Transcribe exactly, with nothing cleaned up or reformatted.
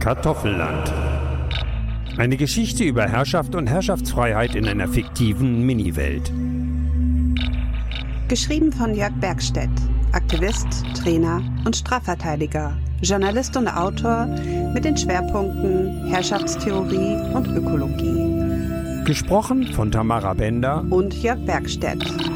Kartoffelland. Eine Geschichte über Herrschaft und Herrschaftsfreiheit in einer fiktiven Mini-Welt. Geschrieben von Jörg Bergstedt, Aktivist, Trainer und Strafverteidiger, Journalist und Autor mit den Schwerpunkten Herrschaftstheorie und Ökologie. Gesprochen von Tamara Bender und Jörg Bergstedt.